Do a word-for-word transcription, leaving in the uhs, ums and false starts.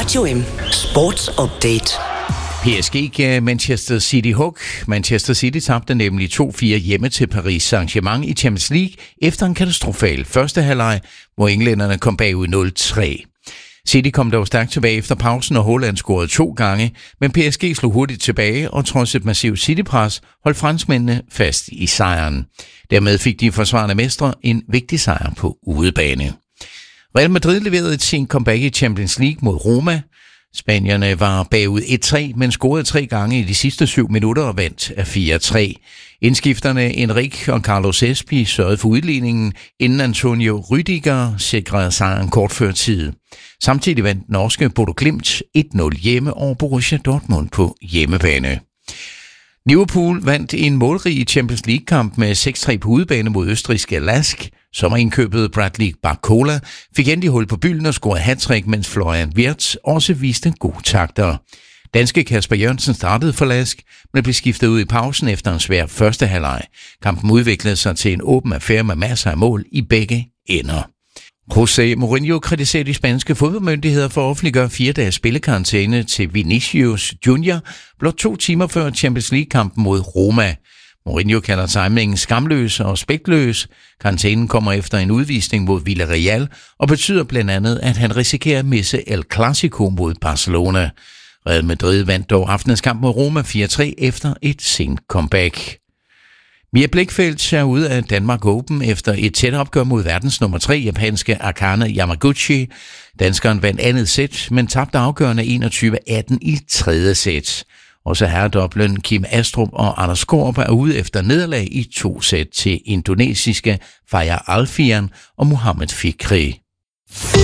Radio M Sports Update. P S G gav Manchester City hug. Manchester City tabte nemlig to fire hjemme til Paris Saint-Germain i Champions League efter en katastrofal første halvleg, hvor englænderne kom bagud nul tre. City kom dog stærkt tilbage efter pausen, og Haaland scorede to gange, men P S G slog hurtigt tilbage, og trods et massivt City-pres holdt franskmændene fast i sejren. Dermed fik de forsvarende mestre en vigtig sejr på udebane. Real Madrid leverede et sent comeback i Champions League mod Roma. Spanierne var bagud et tre, men scorede tre gange i de sidste syv minutter og vandt af fire tre. Indskifterne Enrique og Carlos Espi sørgede for udligningen, inden Antonio Rüdiger sikrede sejren kort før tid. Samtidig vandt norske Bodo Glimt et nul hjemme over Borussia Dortmund på hjemmebane. Liverpool vandt en målrig Champions League-kamp med seks tre på udebane mod østrigske Lask. Sommerindkøbet Bradley Barcola fik endelig hul på bylden og scorede hattrick, mens Florian Wirtz også viste gode takter. Danske Kasper Jørgensen startede for Lask, men blev skiftet ud i pausen efter en svær første halvleg. Kampen udviklede sig til en åben affære med masser af mål i begge ender. José Mourinho kritiserer de spanske fodboldmyndigheder for at offentliggøre fire dages spillekarantæne til Vinicius Junior blot to timer før Champions League-kampen mod Roma. Mourinho kalder timingen skamløs og respektløs. Karantænen kommer efter en udvisning mod Villarreal og betyder blandt andet, at han risikerer at misse El Clasico mod Barcelona. Real Madrid vandt dog aftenens kamp mod Roma fire tre efter et sent comeback. Mia Blichfeldt er ude af Danmark Open efter et tæt opgør mod verdens nummer tre japanske Akane Yamaguchi. Danskeren vandt andet sæt, men tabte afgørende enogtyve atten i tredje sæt. Også herredoblen Kim Astrup og Anders Skorp er ude efter nederlag i to sæt til indonesiske Fajar Alfian og Muhammad Fikri.